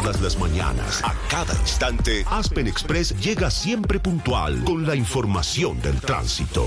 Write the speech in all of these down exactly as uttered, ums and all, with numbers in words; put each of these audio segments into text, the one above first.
Todas las mañanas, a cada instante, Aspen Express llega siempre puntual con la información del tránsito.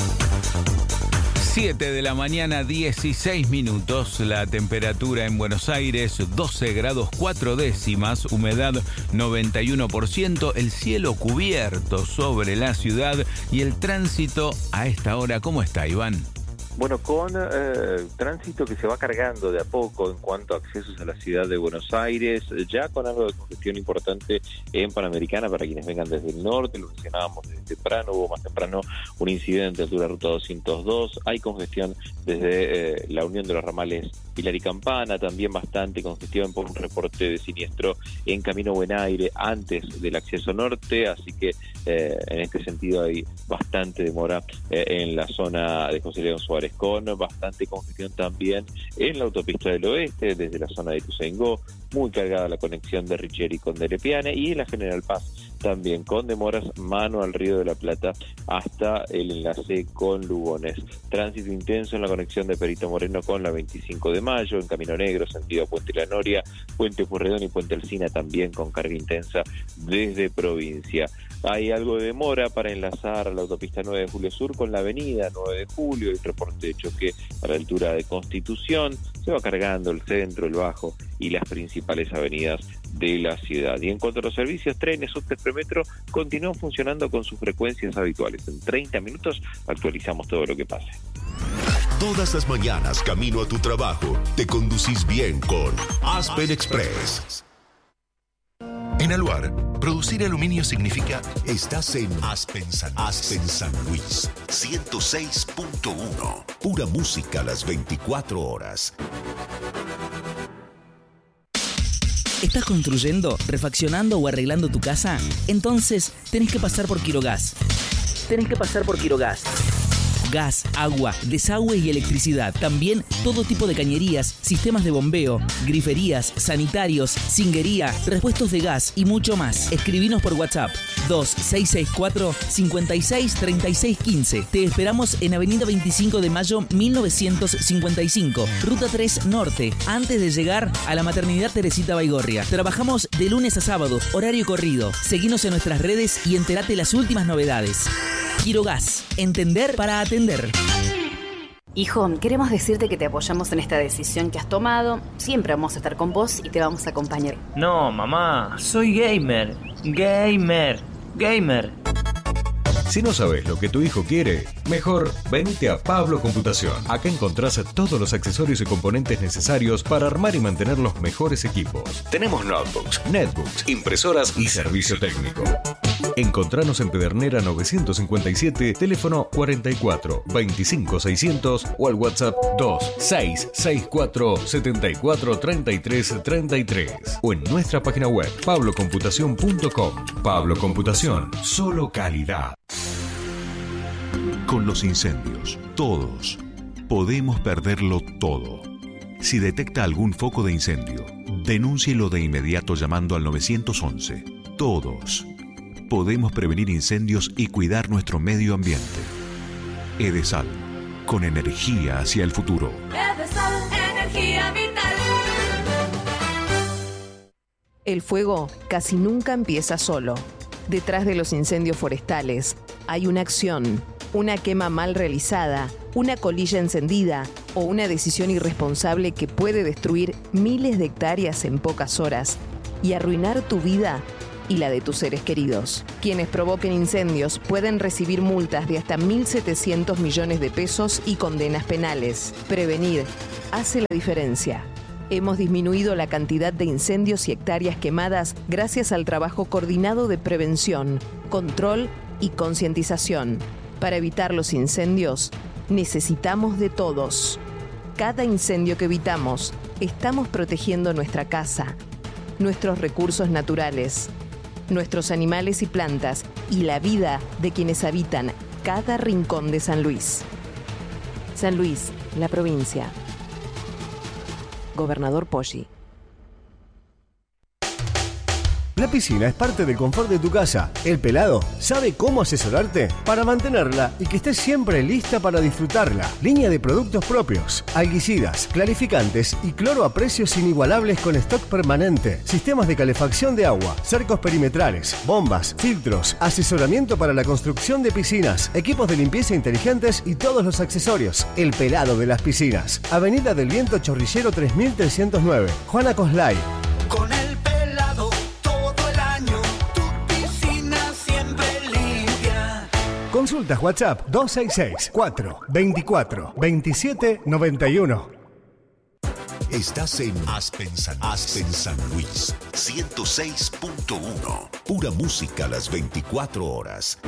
siete de la mañana, dieciséis minutos. La temperatura en Buenos Aires, doce grados cuatro décimas. Humedad, noventa y uno por ciento. El cielo cubierto sobre la ciudad. Y el tránsito a esta hora, ¿cómo está, Iván? Bueno, con eh, tránsito que se va cargando de a poco en cuanto a accesos a la ciudad de Buenos Aires, ya con algo de congestión importante en Panamericana para quienes vengan desde el norte, lo mencionábamos desde temprano, hubo más temprano un incidente de la ruta doscientos dos, hay congestión desde eh, la unión de los ramales Pilar y Campana, también bastante congestión por un reporte de siniestro en Camino Buen Aire antes del acceso norte, así que eh, en este sentido hay bastante demora eh, en la zona de José León Suárez, con bastante congestión también en la autopista del oeste, desde la zona de Ituzaingó, muy cargada la conexión de Richeri con Delepiane, y en la General Paz también con demoras mano al Río de la Plata hasta el enlace con Lugones. Tránsito intenso en la conexión de Perito Moreno con la veinticinco de mayo, en Camino Negro, sentido Puente La Noria, Puente Pueyrredón y Puente Alsina también con carga intensa desde provincia. Hay algo de demora para enlazar la autopista nueve de Julio Sur con la avenida nueve de Julio, el reporte de choque a la altura de Constitución, se va cargando el centro, el bajo y las principales avenidas de la ciudad. Y en cuanto a los servicios, trenes, subtes, premetro, continúan funcionando con sus frecuencias habituales. En treinta minutos actualizamos todo lo que pase. Todas las mañanas, camino a tu trabajo, te conducís bien con Aspen Express. En Aluar, producir aluminio significa estás en Aspen San Luis. Aspen San Luis, ciento seis punto uno. Pura música a las veinticuatro horas. ¿Estás construyendo, refaccionando o arreglando tu casa? Entonces tenés que pasar por Quirogas. Tenés que pasar por Quirogas. Gas, agua, desagüe y electricidad. También todo tipo de cañerías, sistemas de bombeo, griferías, sanitarios, cinguería, repuestos de gas y mucho más. Escribinos por WhatsApp dos seis seis cuatro, cinco seis, tres seis uno cinco. Te esperamos en Avenida veinticinco de mayo mil novecientos cincuenta y cinco, Ruta tres Norte, antes de llegar a la Maternidad Teresita Baigorria. Trabajamos de lunes a sábado, horario corrido. Seguinos en nuestras redes y entérate las últimas novedades. Quirogas, entender para atender. Hijo, queremos decirte que te apoyamos en esta decisión que has tomado. Siempre vamos a estar con vos y te vamos a acompañar. No, mamá, soy gamer. Gamer. Gamer. Si no sabes lo que tu hijo quiere, mejor venite a Pablo Computación. Acá encontrás todos los accesorios y componentes necesarios para armar y mantener los mejores equipos. Tenemos notebooks, netbooks, impresoras y servicio técnico. Encontranos en Pedernera novecientos cincuenta y siete, teléfono cuarenta y cuatro, veinticinco seiscientos o al WhatsApp dos seis seis cuatro, siete cuatro, tres tres tres tres o en nuestra página web pablo computación punto com. Pablo Computación, solo calidad. Con los incendios, todos podemos perderlo todo. Si detecta algún foco de incendio, denúncielo de inmediato llamando al nueve once. Todos podemos prevenir incendios y cuidar nuestro medio ambiente. Edesal, con energía hacia el futuro. Edesal, energía vital. El fuego casi nunca empieza solo. Detrás de los incendios forestales hay una acción, una quema mal realizada, una colilla encendida o una decisión irresponsable que puede destruir miles de hectáreas en pocas horas y arruinar tu vida y la de tus seres queridos. Quienes provoquen incendios pueden recibir multas de hasta mil setecientos millones de pesos y condenas penales. Prevenir hace la diferencia. Hemos disminuido la cantidad de incendios y hectáreas quemadas gracias al trabajo coordinado de prevención, control y concientización. Para evitar los incendios, necesitamos de todos. Cada incendio que evitamos, estamos protegiendo nuestra casa, nuestros recursos naturales, nuestros animales y plantas y la vida de quienes habitan cada rincón de San Luis. San Luis, la provincia. Gobernador Poggi. La piscina es parte del confort de tu casa. El Pelado sabe cómo asesorarte para mantenerla y que estés siempre lista para disfrutarla. Línea de productos propios, alguicidas, clarificantes y cloro a precios inigualables con stock permanente. Sistemas de calefacción de agua, cercos perimetrales, bombas, filtros, asesoramiento para la construcción de piscinas, equipos de limpieza inteligentes y todos los accesorios. El Pelado de las piscinas. Avenida del Viento Chorrillero tres mil trescientos nueve. Juana Coslay. Con el Pelado todo el año, tu piscina siempre limpia. Consultas WhatsApp dos seis seis, cuatro veinticuatro, veintisiete noventa y uno. Estás en Aspen San, Aspen San Luis, ciento seis punto uno. Pura música a las veinticuatro horas.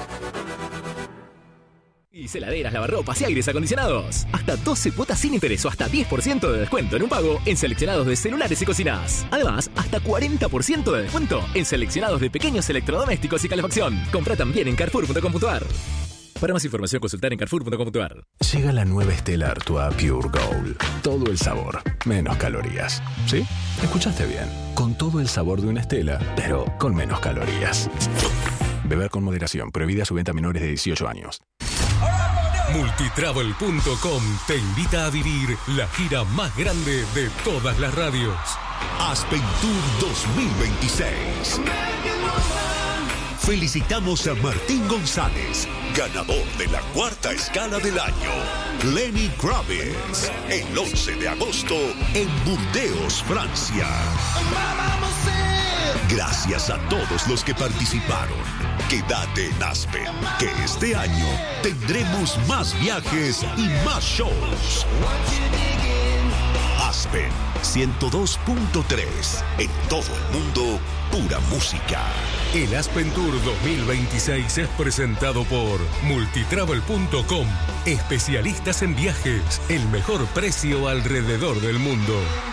Y heladeras, lavarropas y aires acondicionados. Hasta doce cuotas sin interés o hasta diez por ciento de descuento en un pago en seleccionados de celulares y cocinas. Además, hasta cuarenta por ciento de descuento en seleccionados de pequeños electrodomésticos y calefacción. Compra también en carrefour punto com punto a r. Para más información, consultar en carrefour punto com punto a r. Llega la nueva Stella Artois Pure Gold. Todo el sabor, menos calorías. ¿Sí? Escuchaste bien. Con todo el sabor de una Stella, pero con menos calorías. Beber con moderación. Prohibida su venta a menores de dieciocho años. Multitravel punto com te invita a vivir la gira más grande de todas las radios. Aspen Tour dos mil veintiséis. Felicitamos a Martín González, ganador de la cuarta escala del año. Lenny Kravitz, el once de agosto en Burdeos, Francia. Gracias a todos los que participaron. Quédate en Aspen, que este año tendremos más viajes y más shows. Aspen ciento dos punto tres. En todo el mundo, pura música. El Aspen Tour dos mil veintiséis es presentado por Multitravel punto com. Especialistas en viajes. El mejor precio alrededor del mundo.